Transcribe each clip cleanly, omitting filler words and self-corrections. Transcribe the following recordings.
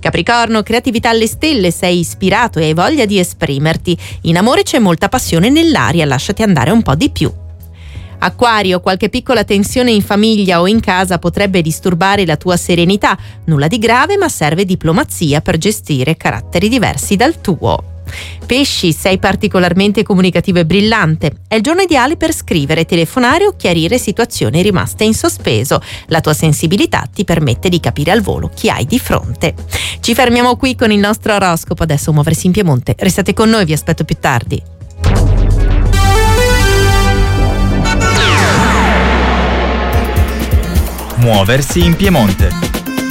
Capricorno, creatività alle stelle, sei ispirato e hai voglia di esprimerti. In amore c'è molta passione nell'aria, lasciati andare un po' di più. Acquario, qualche piccola tensione in famiglia o in casa potrebbe disturbare la tua serenità. Nulla di grave, ma serve diplomazia per gestire caratteri diversi dal tuo. Pesci, sei particolarmente comunicativo e brillante. È il giorno ideale per scrivere, telefonare o chiarire situazioni rimaste in sospeso. La tua sensibilità ti permette di capire al volo chi hai di fronte. Ci fermiamo qui con il nostro oroscopo. Adesso Muoversi in Piemonte. Restate con noi, vi aspetto più tardi. Muoversi in Piemonte.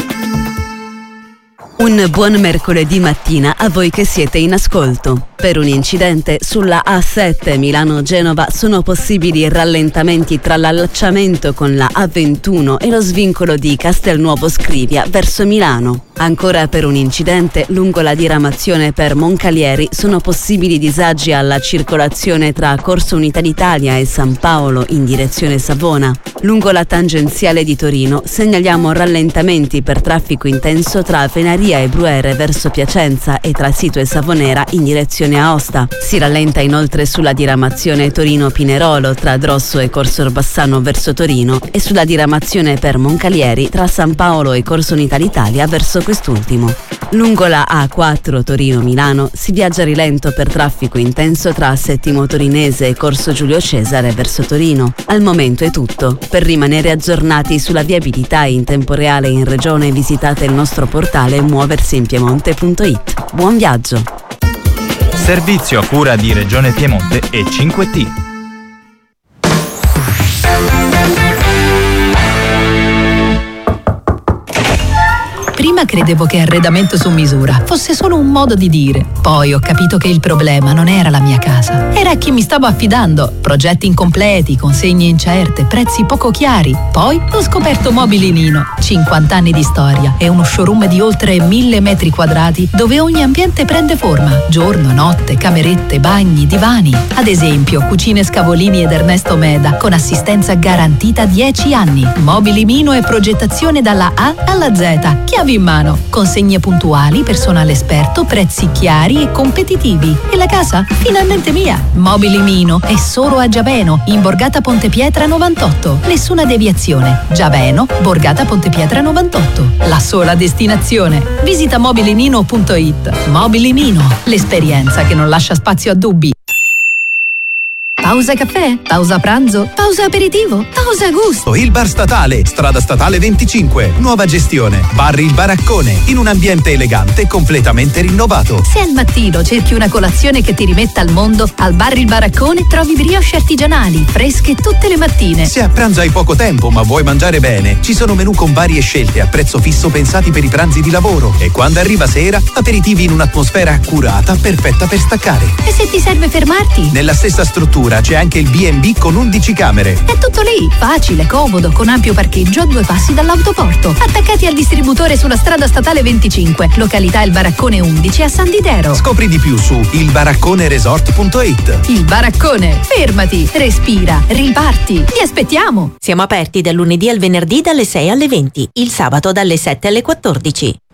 Un buon mercoledì mattina a voi che siete in ascolto. Per un incidente sulla A7 Milano-Genova sono possibili rallentamenti tra l'allacciamento con la A21 e lo svincolo di Castelnuovo Scrivia verso Milano. Ancora per un incidente lungo la diramazione per Moncalieri sono possibili disagi alla circolazione tra Corso Unità d'Italia e San Paolo in direzione Savona. Lungo la tangenziale di Torino segnaliamo rallentamenti per traffico intenso tra Venaria e Bruere verso Piacenza e tra Sito e Savonera in direzione Aosta. Si rallenta inoltre sulla diramazione Torino-Pinerolo tra Drosso e Corso Orbassano verso Torino e sulla diramazione per Moncalieri tra San Paolo e Corso Unità d'Italia verso quest'ultimo. Lungo la A4 Torino-Milano si viaggia a rilento per traffico intenso tra Settimo Torinese e Corso Giulio Cesare verso Torino. Al momento è tutto. Per rimanere aggiornati sulla viabilità in tempo reale in regione visitate il nostro portale muoversiinpiemonte.it. Buon viaggio! Servizio a cura di Regione Piemonte e 5T. Prima credevo che arredamento su misura fosse solo un modo di dire. Poi ho capito che il problema non era la mia casa, era chi mi stavo affidando. Progetti incompleti, consegne incerte, prezzi poco chiari. Poi ho scoperto Mobili Nino. 50 anni di storia e uno showroom di oltre 1000 metri quadrati dove ogni ambiente prende forma. Giorno, notte, camerette, bagni, divani. Ad esempio, Cucine Scavolini ed Ernesto Meda con assistenza garantita 10 anni. Mobili Nino e progettazione dalla A alla Z. Chiavi in mano, consegne puntuali, personale esperto, prezzi chiari e competitivi. E la casa? Finalmente mia! Mobili Mino è solo a Giaveno, in Borgata Ponte Pietra 98. Nessuna deviazione. Giaveno, Borgata Ponte Pietra 98. La sola destinazione. Visita mobilinino.it. Mobili Nino, l'esperienza che non lascia spazio a dubbi. Pausa caffè? Pausa pranzo? Pausa aperitivo? Pausa gusto? Il bar statale, strada statale 25, nuova gestione, bar Il Baraccone, in un ambiente elegante e completamente rinnovato. Se al mattino cerchi una colazione che ti rimetta al mondo, al bar Il Baraccone trovi brioche artigianali, fresche tutte le mattine. Se a pranzo hai poco tempo ma vuoi mangiare bene, ci sono menù con varie scelte a prezzo fisso pensati per i pranzi di lavoro. E quando arriva sera, aperitivi in un'atmosfera accurata, perfetta per staccare. E se ti serve fermarti? Nella stessa struttura c'è anche il B&B con 11 camere. È tutto lì, facile, comodo, con ampio parcheggio a 2 passi dall'autoporto. Attaccati al distributore sulla strada statale 25, località Il Baraccone 11 a San Didero. Scopri di più su ilbaracconeresort.it. Il Baraccone, fermati, respira, riparti. Ti aspettiamo. Siamo aperti dal lunedì al venerdì dalle 6 alle 20, il sabato dalle 7 alle 14.